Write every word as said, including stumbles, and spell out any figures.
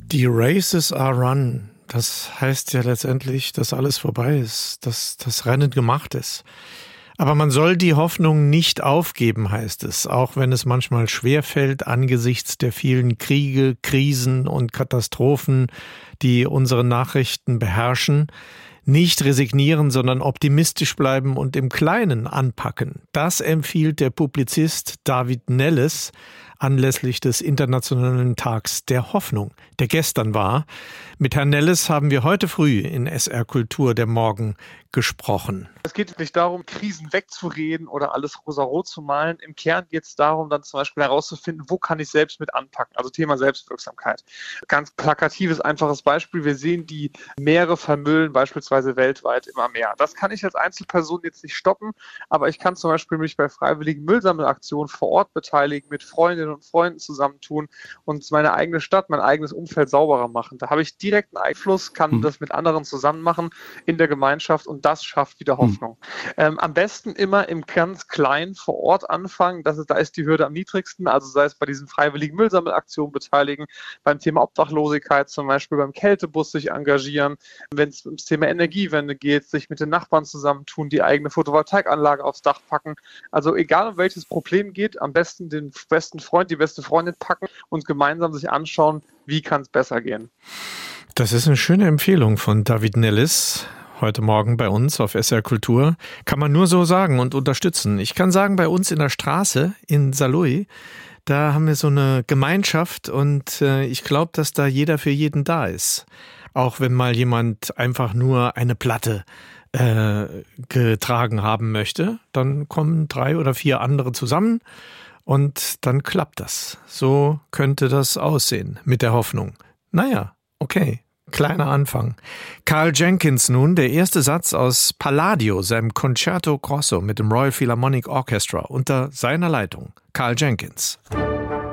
Die Races are run. Das heißt ja letztendlich, dass alles vorbei ist, dass das Rennen gemacht ist. Aber man soll die Hoffnung nicht aufgeben, heißt es, auch wenn es manchmal schwerfällt angesichts der vielen Kriege, Krisen und Katastrophen, die unsere Nachrichten beherrschen. Nicht resignieren, sondern optimistisch bleiben und im Kleinen anpacken. Das empfiehlt der Publizist David Nelles anlässlich des Internationalen Tags der Hoffnung, der gestern war. Mit Herrn Nelles haben wir heute früh in S R Kultur der Morgen gesprochen. Es geht nicht darum, Krisen wegzureden oder alles rosarot zu malen. Im Kern geht es darum, dann zum Beispiel herauszufinden, wo kann ich selbst mit anpacken. Also Thema Selbstwirksamkeit. Ganz plakatives, einfaches Beispiel. Wir sehen, die Meere vermüllen beispielsweise weltweit immer mehr. Das kann ich als Einzelperson jetzt nicht stoppen, aber ich kann zum Beispiel mich bei freiwilligen Müllsammelaktionen vor Ort beteiligen, mit Freundinnen und Freunden zusammentun und meine eigene Stadt, mein eigenes Umfeld sauberer machen. Da habe ich direkten Einfluss, kann hm. das mit anderen zusammen machen in der Gemeinschaft und das schafft wieder Hoffnung. Hm. Ähm, am besten immer im ganz Kleinen vor Ort anfangen. Das ist, da ist die Hürde am niedrigsten. Also sei es bei diesen freiwilligen Müllsammelaktionen beteiligen, beim Thema Obdachlosigkeit zum Beispiel, beim Kältebus sich engagieren, wenn es ums Thema Energiewende geht, sich mit den Nachbarn zusammentun, die eigene Photovoltaikanlage aufs Dach packen. Also egal um welches Problem geht, am besten den besten Freund, die beste Freundin packen und gemeinsam sich anschauen, wie kann es besser gehen. Das ist eine schöne Empfehlung von David Nelles. Heute Morgen bei uns auf S R Kultur. Kann man nur so sagen und unterstützen. Ich kann sagen, bei uns in der Straße in Saarlouis, da haben wir so eine Gemeinschaft und äh, ich glaube, dass da jeder für jeden da ist. Auch wenn mal jemand einfach nur eine Platte äh, getragen haben möchte, dann kommen drei oder vier andere zusammen und dann klappt das. So könnte das aussehen mit der Hoffnung. Naja, okay. Kleiner Anfang. Karl Jenkins nun, der erste Satz aus Palladio, seinem Concerto Grosso mit dem Royal Philharmonic Orchestra unter seiner Leitung. Karl Jenkins.